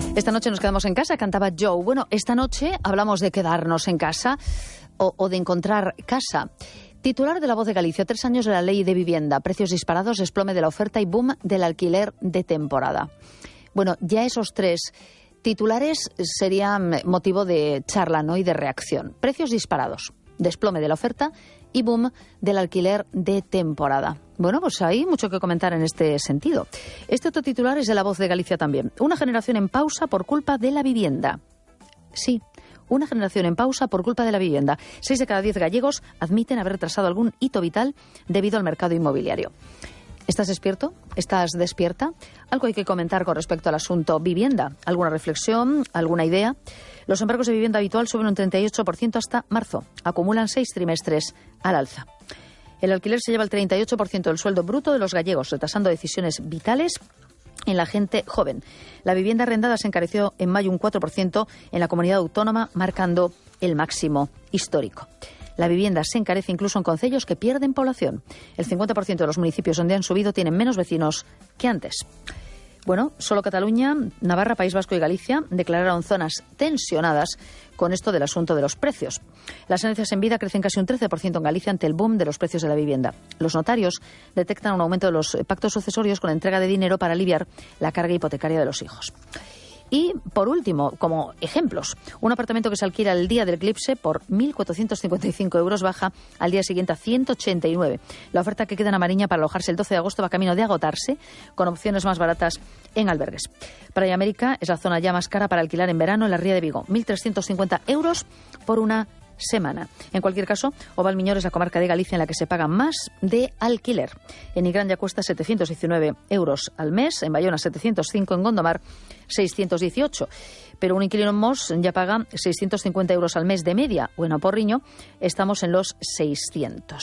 Esta noche nos quedamos en casa, cantaba Joe. Bueno, esta noche hablamos de quedarnos en casa o de encontrar casa. Titular de La Voz de Galicia, 3 años de la ley de vivienda, precios disparados, desplome de la oferta y boom del alquiler de temporada. Bueno, ya esos 3 titulares serían motivo de charla, ¿no?, y de reacción. Precios disparados, desplome de la oferta y boom del alquiler de temporada. Bueno, pues hay mucho que comentar en este sentido. Este otro titular es de La Voz de Galicia también. Una generación en pausa por culpa de la vivienda. Sí, una generación en pausa por culpa de la vivienda. 6 de cada 10 gallegos admiten haber retrasado algún hito vital debido al mercado inmobiliario. ¿Estás despierto? ¿Estás despierta? Algo hay que comentar con respecto al asunto vivienda. ¿Alguna reflexión? ¿Alguna idea? Los embargos de vivienda habitual suben un 38% hasta marzo. Acumulan 6 trimestres al alza. El alquiler se lleva el 38% del sueldo bruto de los gallegos, retrasando decisiones vitales en la gente joven. La vivienda arrendada se encareció en mayo un 4% en la comunidad autónoma, marcando el máximo histórico. La vivienda se encarece incluso en concellos que pierden población. El 50% de los municipios donde han subido tienen menos vecinos que antes. Bueno, solo Cataluña, Navarra, País Vasco y Galicia declararon zonas tensionadas con esto del asunto de los precios. Las herencias en vida crecen casi un 13% en Galicia ante el boom de los precios de la vivienda. Los notarios detectan un aumento de los pactos sucesorios con la entrega de dinero para aliviar la carga hipotecaria de los hijos. Y, por último, como ejemplos, un apartamento que se alquila el día del eclipse por 1.455 euros baja al día siguiente a 189. La oferta que queda en Amariña para alojarse el 12 de agosto va camino de agotarse, con opciones más baratas en albergues. Praia América es la zona ya más cara para alquilar en verano en la Ría de Vigo. 1.350 euros por una semana. En cualquier caso, Ovalmiñor es la comarca de Galicia en la que se paga más de alquiler. En Nigrán ya cuesta 719 euros al mes, en Bayona 705, en Gondomar 618. Pero un inquilino en Mos ya paga 650 euros al mes de media, o en Oporriño estamos en los 600.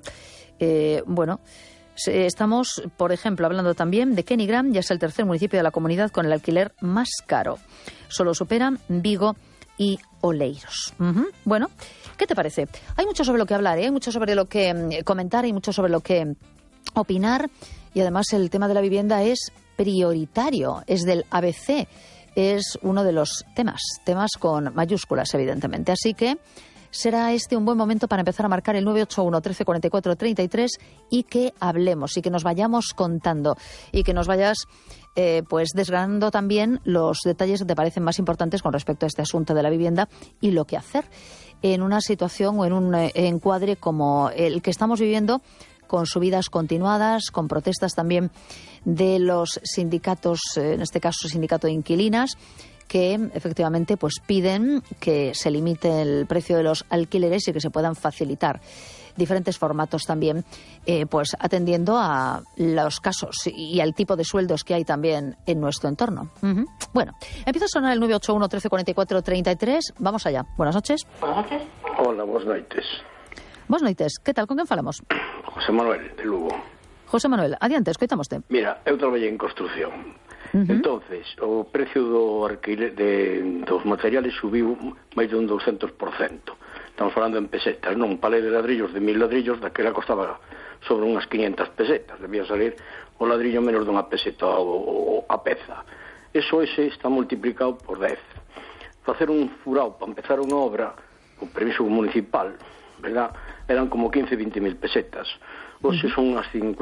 Bueno, estamos, por ejemplo, hablando también de que Nigrán ya es el tercer municipio de la comunidad con el alquiler más caro. Solo superan Vigo y Oleiros. Bueno, ¿qué te parece? Hay mucho sobre lo que hablar, hay mucho sobre lo que comentar, hay mucho sobre lo que opinar, y además el tema de la vivienda es prioritario, es del ABC, es uno de los temas con mayúsculas, evidentemente. Así que será este un buen momento para empezar a marcar el 981 13 44 33 y que hablemos y que nos vayamos contando y que nos vayas pues desgranando también los detalles que te parecen más importantes con respecto a este asunto de la vivienda y lo que hacer en una situación o en un encuadre como el que estamos viviendo, con subidas continuadas, con protestas también de los sindicatos, en este caso sindicato de inquilinas, que efectivamente pues piden que se limite el precio de los alquileres y que se puedan facilitar diferentes formatos también, pues atendiendo a los casos y al tipo de sueldos que hay también en nuestro entorno. Bueno, empieza a sonar el 981 13 44 33. Vamos allá. Buenas noches. Buenas noches. Hola, buenas noites. Buenas noites. Que tal? Con quen falamos? José Manuel, de Lugo. José Manuel, adiante, escoitamoste. Mira, eu traballei en construción. Entonces, o precio do alquiler dos materiales subiu máis de un 200%. Estamos falando en pesetas, non? Un palé de ladrillos de 1.000 ladrillos, daquela costaba sobre unhas 500 pesetas. Debía salir o ladrillo menos dunha peseta a peza. Eso ese está multiplicado por 10. Facer un furado para empezar unha obra, o permiso municipal, verdad, eran como 15-20.000 pesetas. Hoxe son unhas 50,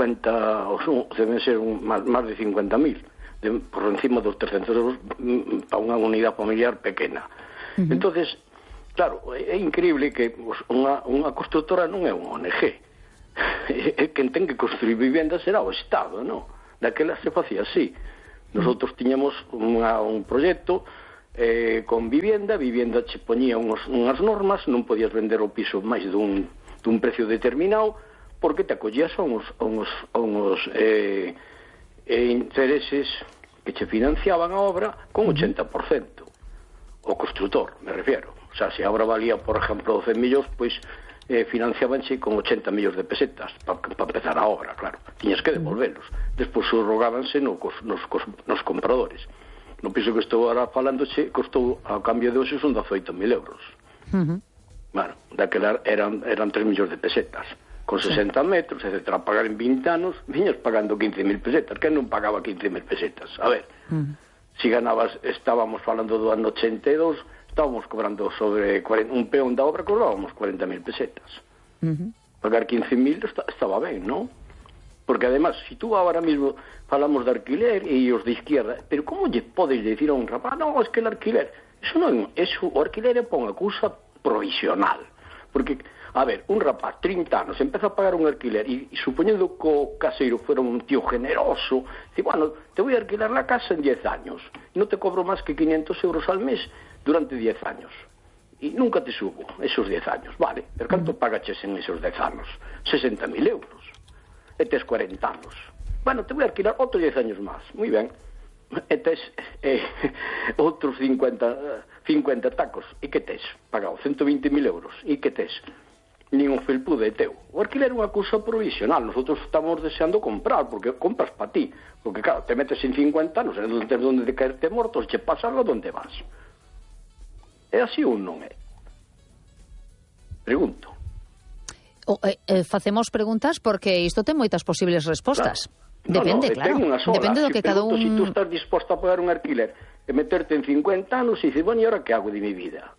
deben ser máis de 50.000, por encima dos 300 euros para unha unidade familiar pequena. Entonces, claro, é increíble que unha constructora non é unha ONG. Quen ten que construir viviendas será o Estado, non? Daquela se facía así. Nosotros tiñamos un proxecto con vivienda che poñía unhas normas, non podías vender o piso máis dun precio determinado, porque te acollías a uns intereses que che financiaban a obra con 80%. O construtor, me refiero. O sea, se a obra valía, por ejemplo, 12 millóns, pois financiabanse con 80 millóns de pesetas para empezar a obra, claro. Tiñas que devolvelos. Despois subrogábanse nos compradores. No piso que estou agora falandoche, costou, ao cambio de hoxe, son 18.000 euros. Bueno, daquela eran 3 millóns de pesetas. Con 60 metros, etc. A pagar en 20 anos, viñas pagando 15.000 pesetas. Quen non pagaba 15.000 pesetas? A ver, Si ganabas, estábamos falando do ano 82, estábamos cobrando sobre un peón da obra, cobrábamos 40.000 pesetas. Pagar 15.000 estaba ben, non? Porque además, si tú ahora mismo falamos de alquiler e os de izquierda, pero como lle podes decir a un rapaz, no, es que el alquiler, eso non, eso, o alquiler é unha cousa provisional. Porque, a ver, un rapaz, 30 anos, empeza a pagar un alquiler e supoñendo que o caseiro fuera un tío generoso, dice, bueno, te voy a alquilar la casa en 10 años, no te cobro más que 500 euros al mes durante 10 años. E nunca te subo esos 10 años, vale, pero canto pagaches en esos 10 anos? 60.000 euros. E tes 40 anos. Bueno, te voy a alquilar outros 10 años máis. Moi ben. E tes outros 50 tacos. E que tes? Pagado 120.000 euros. E que tes? Nin un felpude teu. O alquiler é unha cousa provisional. Nosotros estamos deseando comprar, porque compras para ti. Porque, claro, te metes en 50 anos, e non tens onde caerte mortos, che pasas a donde vas. É así ou non é? Pregunto. Facemos preguntas porque isto ten moitas posibles respostas. Claro. Depende, claro. Depende do que cada un... Si tú estás disposto a pagar un alquiler e meterte en 50 anos e dices, bueno, e ahora que hago de mi vida?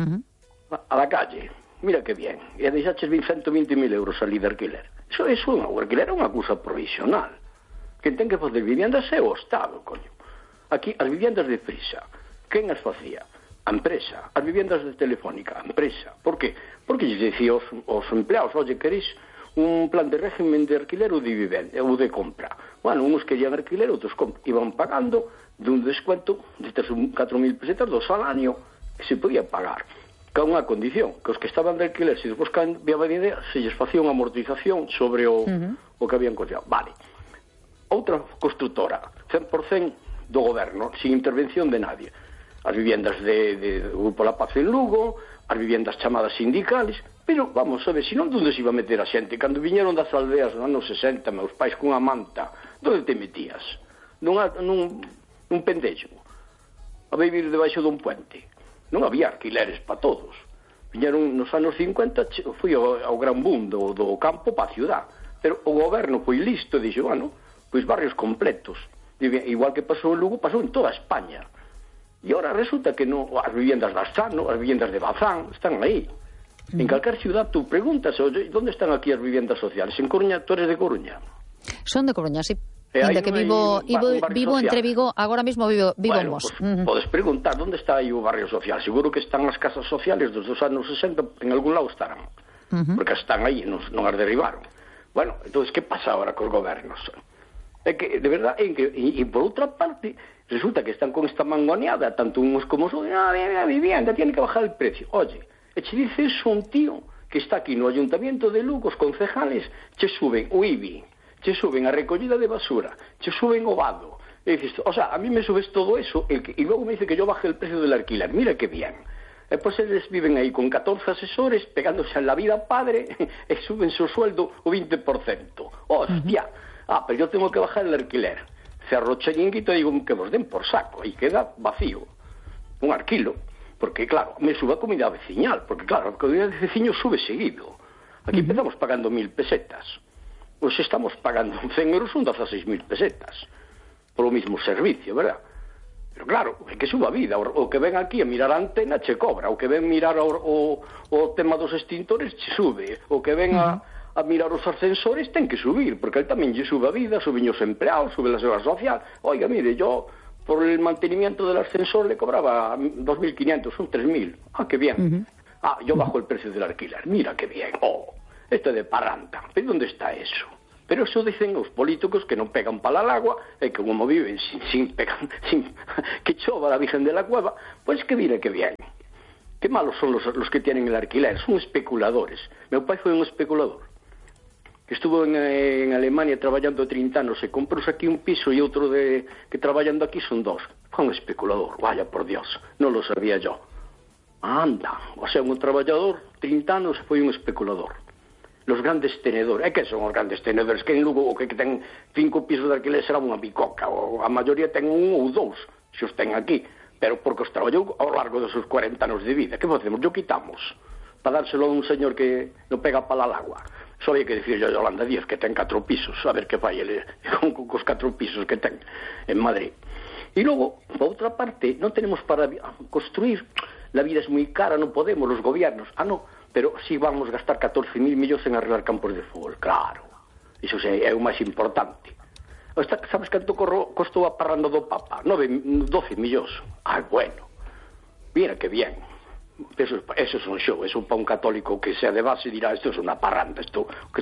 A la calle. Mira que bien. E deixaches 120.000 euros ali de alquiler. Eso o alquiler é unha cousa provisional. Quen ten que facer viviendas é o Estado, coño. Aquí, as viviendas de Prisa, quen as facía? A empresa. As viviendas de Telefónica, a empresa. Por qué? Porque lles dicía aos empleados, oye, queréis un plan de régimen de alquiler ou de vivenda, ou de compra. Bueno, uns querían alquiler, outros iban pagando dun descuento de 4.000 pesetas do salario que se podía pagar. Con unha condición, que os que estaban de alquiler, se despois cambiaba de idea, se lles facía unha amortización sobre o que habían considerado. Vale. Outra constructora, 100% do goberno, sin intervención de nadie. As viviendas de Grupo La Paz en Lugo, as viviendas chamadas sindicales, pero vamos a ver, se non, onde se iba a meter a xente? Cando viñeron das aldeas nos anos 60, meus pais cunha manta, onde te metías? Nun pendello, a vivir debaixo dun puente. Non había alquileres para todos. Viñeron nos anos 50, foi ao gran boom do campo para a ciudad, pero o goberno foi listo e dixo, bueno, pois barrios completos. Igual que pasou en Lugo, pasou en toda España. E ahora resulta que no, as viviendas de Astano, as viviendas de Bazán, están aí. En calquer ciudad tú preguntas, oye, ¿dónde están aquí as viviendas sociales? En Coruña, tú eres de Coruña? Son de Coruña, sí. Ainda que vivo entre Vigo, agora mesmo vivo en Mos. Podes preguntar, ¿dónde está aí o barrio social? Seguro que están as casas sociales dos anos 60, en algún lado estarán. Porque están aí, non as derribaron. Bueno, entonces, que pasa ahora cos gobernos? É que, de verdad, e por outra parte, resulta que están con esta mangoneada, tanto uns como os outros, a vivienda, tiene que bajar el precio. Oye, e che dice eso un tío que está aquí no Ayuntamiento de Lugo, os concejales, che suben o IBI, che suben a recollida de basura, che suben o vado. E dices, o sea, a mí me subes todo eso, e logo me dice que yo baje el precio del alquiler. Mira que bien. E pois eles viven aí con 14 asesores, pegándose en la vida padre, e suben su sueldo o 20%. Hostia. Pero yo tengo que bajar el alquiler. Cerro chiringuito e digo que vos den por saco. E queda vacío. Un alquilo. Porque, claro, me sube a comida veciñal. Porque, claro, a comida de veciño sube seguido. Aquí empezamos pagando 1.000 pesetas. Pois estamos pagando 100 euros, son 16.000 pesetas. Por o mismo servicio, verdad? Pero, claro, é que suba a vida. O que ven aquí a mirar a antena, che cobra. O que ven mirar o tema dos extintores, che sube. O que ven a mirar os ascensores ten que subir, porque él tamén lle sube a vida, suben os empleados, sube la seguridad social. Oiga, mire, yo por el mantenimiento del ascensor le cobraba 2.500, son 3.000. Que bien. Yo bajo el precio del alquiler. Mira que bien. Esto de parranda. ¿Pero dónde está eso? Pero eso dicen os políticos que non pegan pala al agua e que como viven sin que chova la Virgen de la Cueva, pues que mire que bien. Qué malos son los que tienen el alquiler, son especuladores. Meu pai foi un especulador. Estuvo en Alemania traballando 30 anos e comprou aquí un piso e outro que traballando aquí son dos. Foi un especulador, vaya por Dios, non lo sabía yo. Anda, o sea, un traballador 30 anos foi un especulador. Los grandes tenedores, que son os grandes tenedores? Que en Lugo o que ten 5 pisos de alquiler será unha bicoca, ou a maioría ten un ou dous, se os ten aquí, pero porque os traballou ao largo dos seus 40 anos de vida. Que facemos? Yo quitamos para dárselo a un señor que non pega pala al agua. Só había que dicir yo a Yolanda Díaz que ten 4 pisos, a ver que fai ele con os 4 pisos que ten en Madrid. Y luego, por otra parte, no tenemos para construir. La vida es muy cara, no podemos, los gobiernos. No, pero sí vamos a gastar 14.000 millones en arreglar campos de fútbol, claro. Iso é o máis importante. Sabes canto costou a parranda do Papa? 12 millóns. Bueno, mira que bien. Eso es un show, eso para un católico que sea de base dirá, esto es una parranda, esto